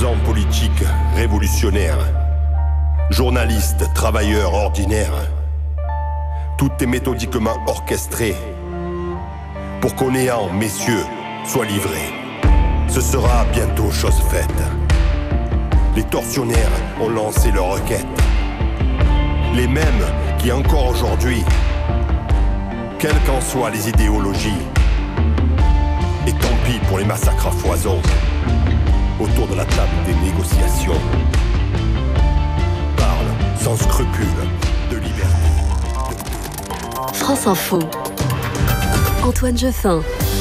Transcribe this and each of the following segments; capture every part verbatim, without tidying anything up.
Opposants politiques révolutionnaires, journalistes, travailleurs ordinaires, tout est méthodiquement orchestré pour qu'au néant, messieurs, soit livré. Ce sera bientôt chose faite. Les tortionnaires ont lancé leur requête. Les mêmes qui encore aujourd'hui, quelles qu'en soient les idéologies, et tant pis pour les massacres à foison, autour de la table des négociations, parlent sans scrupule de liberté. De... France Info. Antoine Jeffin.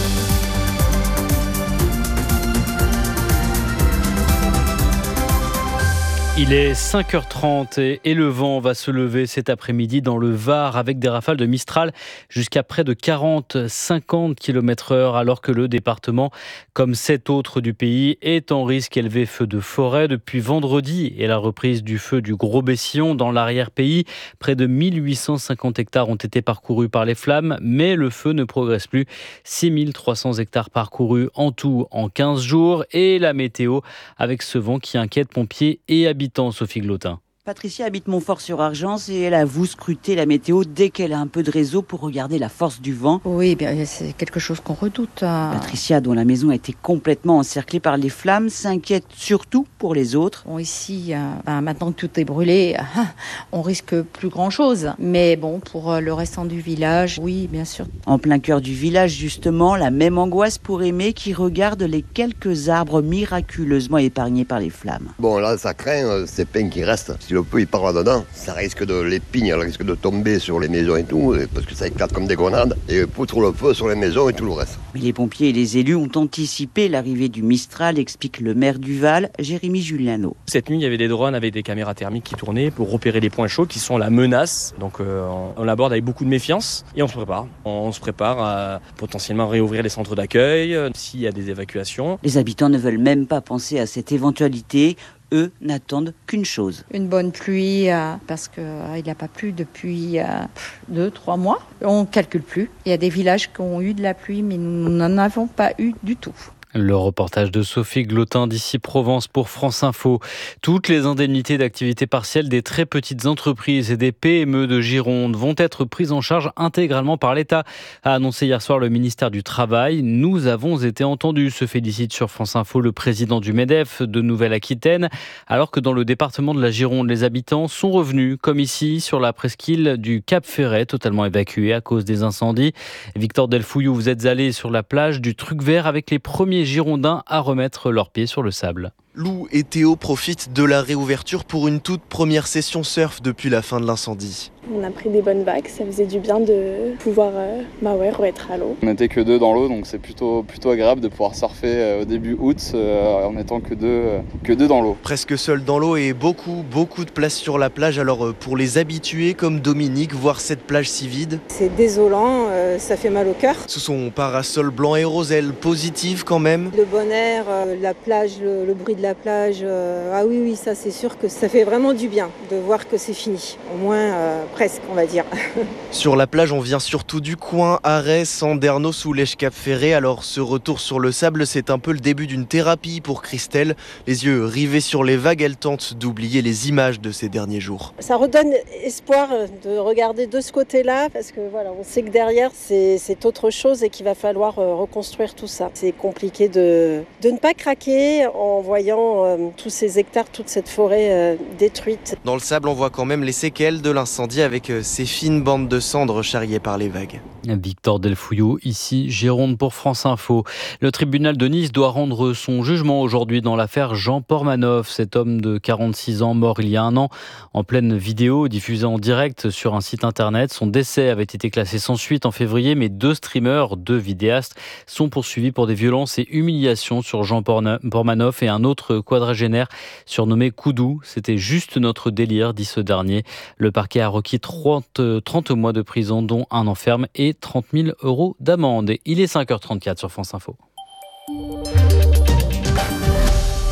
Il est cinq heures trente et, et le vent va se lever cet après-midi dans le Var avec des rafales de Mistral jusqu'à près de quarante à cinquante kilomètres heure alors que le département, comme sept autres du pays, est en risque élevé feu de forêt depuis vendredi et la reprise du feu du Gros-Bessillon dans l'arrière-pays. Près de mille huit cent cinquante hectares ont été parcourus par les flammes, mais le feu ne progresse plus. six mille trois cents hectares parcourus en tout en quinze jours et la météo avec ce vent qui inquiète pompiers et habitants. Sophie Glotin. Patricia habite Montfort-sur-Argence et elle avoue scruter la météo dès qu'elle a un peu de réseau pour regarder la force du vent. Oui, bien, c'est quelque chose qu'on redoute. Hein. Patricia, dont la maison a été complètement encerclée par les flammes, s'inquiète surtout pour les autres. Bon, ici, euh, ben, maintenant que tout est brûlé, euh, on risque plus grand-chose. Mais bon, pour euh, le restant du village, oui, bien sûr. En plein cœur du village, justement, la même angoisse pour Aimé qui regarde les quelques arbres miraculeusement épargnés par les flammes. Bon, là, ça craint euh, ces pins qui restent. Si le feu il part là-dedans, ça risque de, les pignes elles risquent de tomber sur les maisons et tout, parce que ça éclate comme des grenades, et poutre le feu sur les maisons et tout le reste. Mais les pompiers et les élus ont anticipé l'arrivée du Mistral, explique le maire du Val, Jérémy Juliano. Cette nuit, il y avait des drones avec des caméras thermiques qui tournaient pour repérer les points chauds qui sont la menace. Donc euh, on l'aborde avec beaucoup de méfiance et on se prépare. On se prépare à potentiellement réouvrir les centres d'accueil euh, s'il y a des évacuations. Les habitants ne veulent même pas penser à cette éventualité. Eux n'attendent qu'une chose. Une bonne pluie, euh, parce qu'il euh, n'a pas plu depuis euh, deux, trois mois. On ne calcule plus. Il y a des villages qui ont eu de la pluie, mais nous n'en avons pas eu du tout. Le reportage de Sophie Glotin d'ici Provence pour France Info. Toutes les indemnités d'activité partielle des très petites entreprises et des P M E de Gironde vont être prises en charge intégralement par l'État, a annoncé hier soir le ministère du Travail. Nous avons été entendus, se félicite sur France Info le président du MEDEF de Nouvelle-Aquitaine, alors que dans le département de la Gironde, les habitants sont revenus, comme ici, sur la presqu'île du Cap Ferret, totalement évacuée à cause des incendies. Victor Delfouillou, vous êtes allé sur la plage du Truc-Vert avec les premiers Girondins à remettre leurs pieds sur le sable. Lou et Théo profitent de la réouverture pour une toute première session surf depuis la fin de l'incendie. On a pris des bonnes vagues, ça faisait du bien de pouvoir euh, bah ouais, être à l'eau. On n'était que deux dans l'eau, donc c'est plutôt, plutôt agréable de pouvoir surfer euh, au début août euh, en étant que deux, euh, que deux dans l'eau. Presque seul dans l'eau et beaucoup, beaucoup de place sur la plage. Alors euh, pour les habitués comme Dominique, voir cette plage si vide, c'est désolant, euh, ça fait mal au cœur. Sous son parasol blanc et rose, elle positive quand même. Le bon air, euh, la plage, le, le bruit de la plage, euh, ah oui, oui, ça c'est sûr que ça fait vraiment du bien de voir que c'est fini. Au moins, euh, presque, on va dire. Sur la plage, on vient surtout du coin, Arès, Sandernos ou Lèche-Cap Ferret. Alors ce retour sur le sable, c'est un peu le début d'une thérapie pour Christelle. Les yeux rivés sur les vagues, elle tente d'oublier les images de ces derniers jours. Ça redonne espoir de regarder de ce côté-là, parce que voilà, on sait que derrière, c'est, c'est autre chose et qu'il va falloir reconstruire tout ça. C'est compliqué de, de ne pas craquer en voyant euh, tous ces hectares, toute cette forêt euh, détruite. Dans le sable, on voit quand même les séquelles de l'incendie avec euh, ces fines bandes de cendres charriées par les vagues. Victor Delfouillou, ici Gironde pour France Info. Le tribunal de Nice doit rendre son jugement aujourd'hui dans l'affaire Jean Pormanoff, cet homme de quarante-six ans mort il y a un an en pleine vidéo diffusée en direct sur un site internet. Son décès avait été classé sans suite en février, mais deux streamers, deux vidéastes sont poursuivis pour des violences et humiliations sur Jean Pormanoff et un autre quadragénaire surnommé Koudou. C'était juste notre délire, dit ce dernier. Le parquet a requis trente, trente mois de prison, dont un an ferme et trente mille euros d'amende. Il est cinq heures trente-quatre sur France Info. La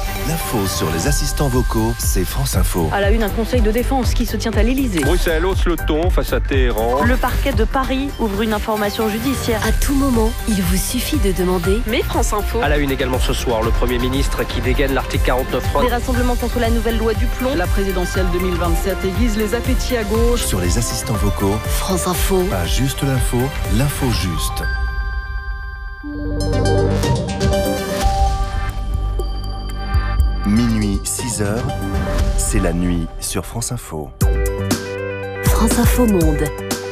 L'info sur les assistants vocaux, c'est France Info. À la une, un conseil de défense qui se tient à l'Elysée. Bruxelles hausse le ton face à Téhéran. Le parquet de Paris ouvre une information judiciaire. À tout moment, il vous suffit de demander. Mais France Info. À la une également ce soir, le Premier ministre qui dégaine l'article quarante-neuf trois. Des rassemblements contre la nouvelle loi du plomb. La présidentielle deux mille vingt-sept aiguise les appétits à gauche. Sur les assistants vocaux, France Info. Pas juste l'info, l'info juste. Minuit, six heures, c'est la nuit sur France Info. France Info Monde.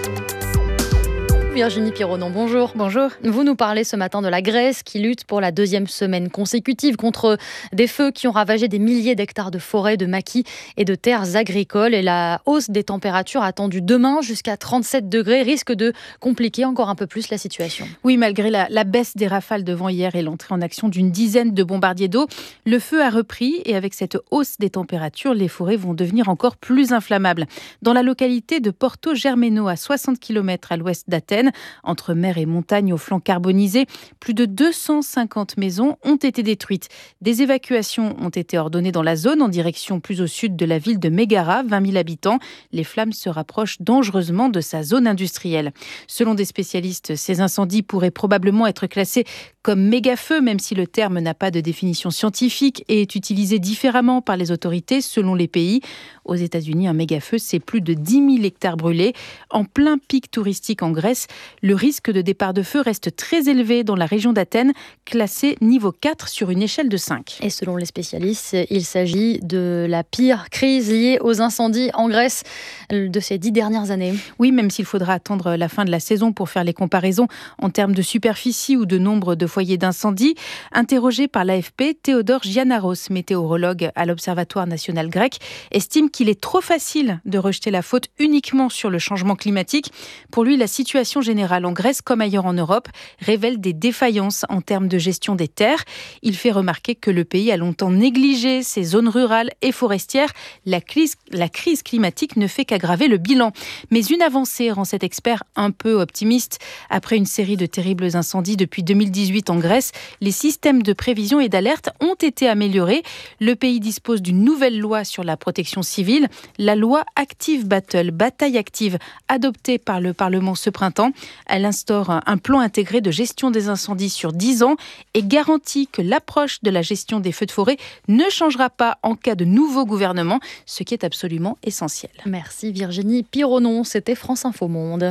Virginie Pironon, bonjour. Bonjour. Vous nous parlez ce matin de la Grèce qui lutte pour la deuxième semaine consécutive contre des feux qui ont ravagé des milliers d'hectares de forêts, de maquis et de terres agricoles. Et la hausse des températures attendue demain jusqu'à trente-sept degrés risque de compliquer encore un peu plus la situation. Oui, malgré la, la baisse des rafales de vent hier et l'entrée en action d'une dizaine de bombardiers d'eau, le feu a repris et avec cette hausse des températures, les forêts vont devenir encore plus inflammables. Dans la localité de Porto Germeno, à soixante kilomètres à l'ouest d'Athènes, entre mer et montagne au flanc carbonisé, plus de deux cent cinquante maisons ont été détruites. Des évacuations ont été ordonnées dans la zone en direction plus au sud de la ville de Mégara, vingt mille habitants. Les flammes se rapprochent dangereusement de sa zone industrielle. Selon des spécialistes, ces incendies pourraient probablement être classés comme méga-feu, même si le terme n'a pas de définition scientifique et est utilisé différemment par les autorités selon les pays. Aux États-Unis, un méga-feu, c'est plus de dix mille hectares brûlés. En plein pic touristique en Grèce, le risque de départ de feu reste très élevé dans la région d'Athènes, classé niveau quatre sur une échelle de cinq. Et selon les spécialistes, il s'agit de la pire crise liée aux incendies en Grèce de ces dix dernières années. Oui, même s'il faudra attendre la fin de la saison pour faire les comparaisons en termes de superficie ou de nombre de foyers d'incendie. Interrogé par l'A F P, Théodore Giannaros, météorologue à l'Observatoire national grec, estime qu'il est trop facile de rejeter la faute uniquement sur le changement climatique. Pour lui, la situation générale en Grèce comme ailleurs en Europe révèle des défaillances en termes de gestion des terres. Il fait remarquer que le pays a longtemps négligé ses zones rurales et forestières. La crise, la crise climatique ne fait qu'aggraver le bilan. Mais une avancée rend cet expert un peu optimiste. Après une série de terribles incendies depuis deux mille dix-huit en Grèce, les systèmes de prévision et d'alerte ont été améliorés. Le pays dispose d'une nouvelle loi sur la protection civile, la loi Active Battle, bataille active, adoptée par le Parlement ce printemps. Elle instaure un plan intégré de gestion des incendies sur dix ans et garantit que l'approche de la gestion des feux de forêt ne changera pas en cas de nouveau gouvernement, ce qui est absolument essentiel. Merci Virginie Pironon, c'était France Info Monde.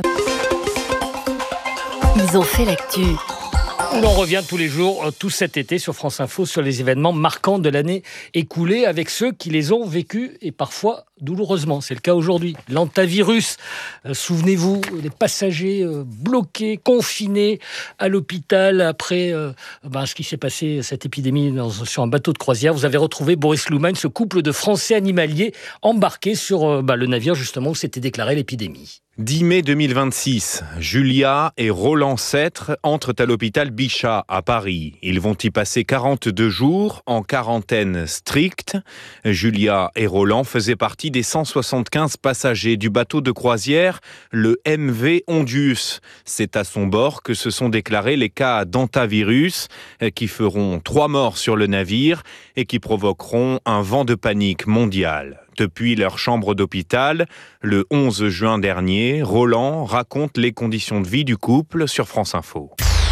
Ils ont fait l'actu. On revient tous les jours, tout cet été sur France Info, sur les événements marquants de l'année écoulée avec ceux qui les ont vécus et parfois douloureusement. C'est le cas aujourd'hui. L'hantavirus, euh, souvenez-vous, les passagers euh, bloqués, confinés à l'hôpital après euh, ben, ce qui s'est passé, cette épidémie dans, sur un bateau de croisière. Vous avez retrouvé Boris Loumagne, ce couple de Français animaliers embarqués sur euh, ben, le navire justement où s'était déclarée l'épidémie. dix mai deux mille vingt-six, Julia et Roland Sêtre entrent à l'hôpital Bichat à Paris. Ils vont y passer quarante-deux jours en quarantaine stricte. Julia et Roland faisaient partie des cent soixante-quinze passagers du bateau de croisière, le M V Ondius. C'est à son bord que se sont déclarés les cas d'hantavirus qui feront trois morts sur le navire et qui provoqueront un vent de panique mondial. Depuis leur chambre d'hôpital, le onze juin dernier, Roland raconte les conditions de vie du couple sur France Info.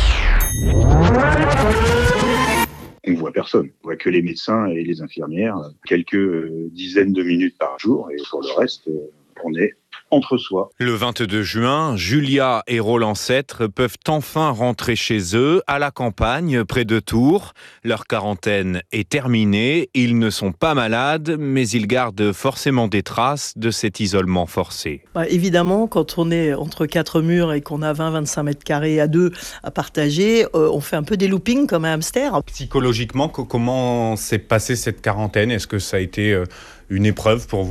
On ne voit personne. On voit que les médecins et les infirmières, quelques dizaines de minutes par jour, et pour le reste, on est entre soi. Le vingt-deux juin, Julia et Roland Sêtre peuvent enfin rentrer chez eux, à la campagne, près de Tours. Leur quarantaine est terminée, ils ne sont pas malades, mais ils gardent forcément des traces de cet isolement forcé. Bah, évidemment, quand on est entre quatre murs et qu'on a vingt à vingt-cinq mètres carrés à deux à partager, euh, on fait un peu des loopings comme un hamster. Psychologiquement, comment s'est passée cette quarantaine ? Est-ce que ça a été une épreuve pour vous, Roland ?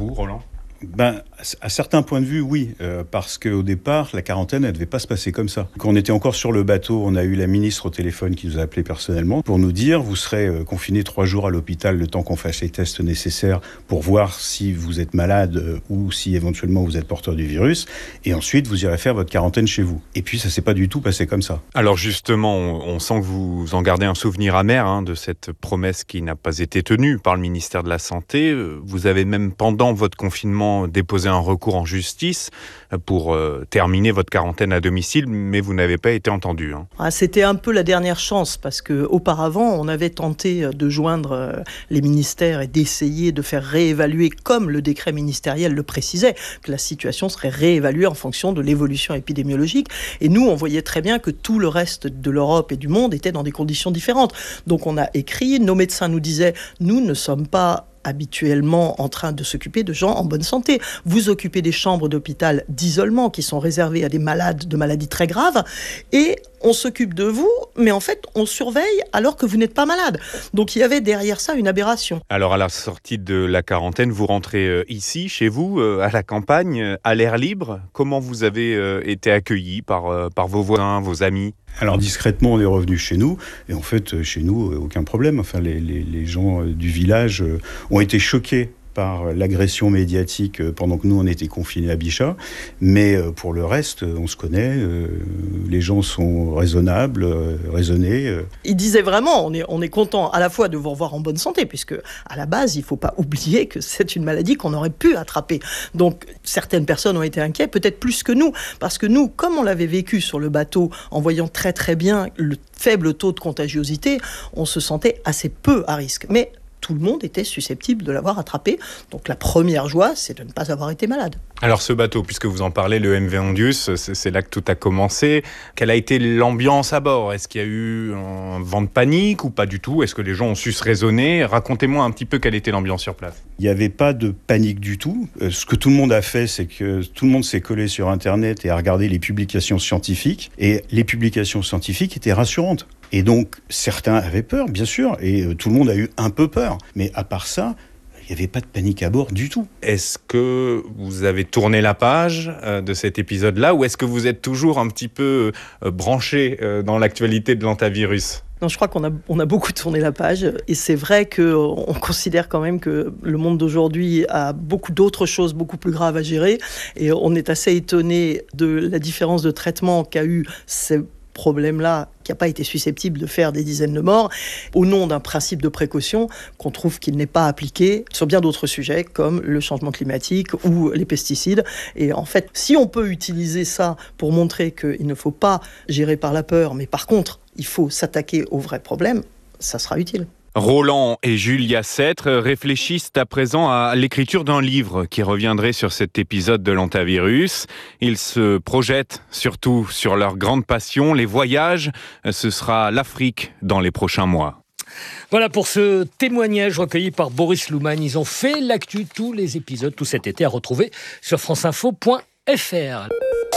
Ben, à certains points de vue, oui, euh, parce qu'au départ, la quarantaine, elle ne devait pas se passer comme ça. Quand on était encore sur le bateau, on a eu la ministre au téléphone qui nous a appelé personnellement pour nous dire, vous serez euh, confiné trois jours à l'hôpital le temps qu'on fasse les tests nécessaires pour voir si vous êtes malade euh, ou si éventuellement vous êtes porteur du virus, et ensuite vous irez faire votre quarantaine chez vous. Et puis ça s'est pas du tout passé comme ça. Alors justement, on, on sent que vous en gardez un souvenir amer hein, de cette promesse qui n'a pas été tenue par le ministère de la Santé. Vous avez même pendant votre confinement déposé un recours en justice pour euh, terminer votre quarantaine à domicile, mais vous n'avez pas été entendu. Hein. Ah, c'était un peu la dernière chance, parce qu'auparavant, on avait tenté de joindre euh, les ministères et d'essayer de faire réévaluer, comme le décret ministériel le précisait, que la situation serait réévaluée en fonction de l'évolution épidémiologique. Et nous, on voyait très bien que tout le reste de l'Europe et du monde était dans des conditions différentes. Donc on a écrit, nos médecins nous disaient, nous ne sommes pas habituellement en train de s'occuper de gens en bonne santé. Vous occupez des chambres d'hôpital d'isolement qui sont réservées à des malades de maladies très graves et on s'occupe de vous, mais en fait, on surveille alors que vous n'êtes pas malade. Donc il y avait derrière ça une aberration. Alors à la sortie de la quarantaine, vous rentrez euh, ici, chez vous, euh, à la campagne, euh, à l'air libre. Comment vous avez euh, été accueillis par, euh, par vos voisins, vos amis ? Alors discrètement, on est revenu chez nous, et en fait, chez nous, aucun problème. Enfin, les, les, les gens du village ont été choqués par l'agression médiatique pendant que nous, on était confinés à Bichat. Mais pour le reste, on se connaît, les gens sont raisonnables, raisonnés. Il disait vraiment, on est, on est content à la fois de vous revoir en bonne santé, puisque à la base, il ne faut pas oublier que c'est une maladie qu'on aurait pu attraper. Donc, certaines personnes ont été inquiètes, peut-être plus que nous, parce que nous, comme on l'avait vécu sur le bateau, en voyant très très bien le faible taux de contagiosité, on se sentait assez peu à risque. Mais tout le monde était susceptible de l'avoir attrapé. Donc la première joie, c'est de ne pas avoir été malade. Alors ce bateau, puisque vous en parlez, le M V Angus, c'est là que tout a commencé. Quelle a été l'ambiance à bord ? Est-ce qu'il y a eu un vent de panique ou pas du tout ? Est-ce que les gens ont su se raisonner ? Racontez-moi un petit peu quelle était l'ambiance sur place. Il n'y avait pas de panique du tout. Ce que tout le monde a fait, c'est que tout le monde s'est collé sur Internet et a regardé les publications scientifiques. Et les publications scientifiques étaient rassurantes. Et donc, certains avaient peur, bien sûr, et tout le monde a eu un peu peur. Mais à part ça, il n'y avait pas de panique à bord du tout. Est-ce que vous avez tourné la page euh, de cet épisode-là, ou est-ce que vous êtes toujours un petit peu euh, branché euh, dans l'actualité de l'hantavirus ? Non, je crois qu'on a, on a beaucoup tourné la page. Et c'est vrai qu'on considère quand même que le monde d'aujourd'hui a beaucoup d'autres choses beaucoup plus graves à gérer. Et on est assez étonné de la différence de traitement qu'a eu ces problème-là, qui n'a pas été susceptible de faire des dizaines de morts, au nom d'un principe de précaution qu'on trouve qu'il n'est pas appliqué sur bien d'autres sujets, comme le changement climatique ou les pesticides. Et en fait, si on peut utiliser ça pour montrer qu'il ne faut pas gérer par la peur, mais par contre, il faut s'attaquer aux vrais problèmes, ça sera utile. Roland et Julia Sêtre réfléchissent à présent à l'écriture d'un livre qui reviendrait sur cet épisode de l'hantavirus. Ils se projettent surtout sur leur grande passion, les voyages. Ce sera l'Afrique dans les prochains mois. Voilà pour ce témoignage recueilli par Boris Louman. Ils ont fait l'actu, tous les épisodes, tout cet été à retrouver sur franceinfo point f r.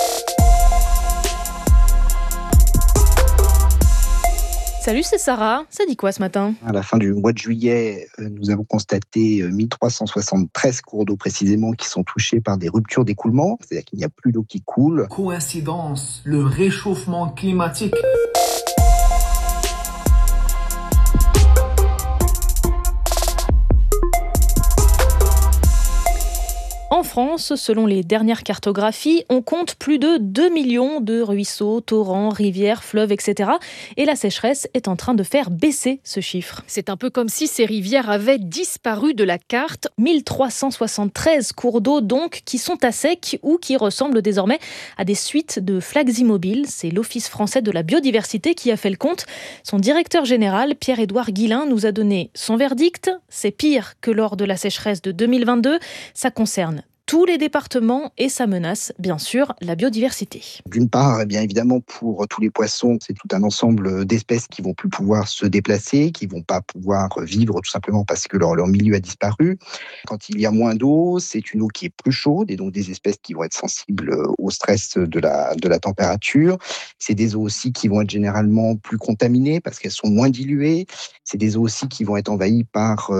Salut, c'est Sarah. Ça dit quoi ce matin ? À la fin du mois de juillet, nous avons constaté mille trois cent soixante-treize cours d'eau précisément qui sont touchés par des ruptures d'écoulement. C'est-à-dire qu'il n'y a plus d'eau qui coule. Coïncidence, le réchauffement climatique. En France, selon les dernières cartographies, on compte plus de deux millions de ruisseaux, torrents, rivières, fleuves, et cetera. Et la sécheresse est en train de faire baisser ce chiffre. C'est un peu comme si ces rivières avaient disparu de la carte. mille trois cent soixante-treize cours d'eau donc qui sont à sec ou qui ressemblent désormais à des suites de flaques immobiles. C'est l'Office français de la biodiversité qui a fait le compte. Son directeur général, Pierre-Édouard Guillain, nous a donné son verdict. C'est pire que lors de la sécheresse de deux mille vingt-deux. Ça concerne tous les départements et ça menace, bien sûr, la biodiversité. D'une part, eh bien évidemment, pour tous les poissons, c'est tout un ensemble d'espèces qui vont plus pouvoir se déplacer, qui vont pas pouvoir vivre tout simplement parce que leur, leur milieu a disparu. Quand il y a moins d'eau, c'est une eau qui est plus chaude et donc des espèces qui vont être sensibles au stress de la, de la température. C'est des eaux aussi qui vont être généralement plus contaminées parce qu'elles sont moins diluées. C'est des eaux aussi qui vont être envahies par